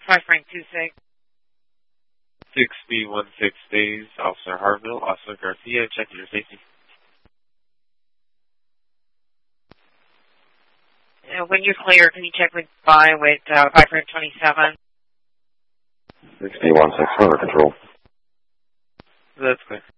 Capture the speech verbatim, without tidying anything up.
Five Frank two six. six B one six days, Officer Harville, Officer Garcia, check your safety. Uh, when you're clear, can you check with by with uh, five Frank twenty-seven? six B one six, under control. That's clear.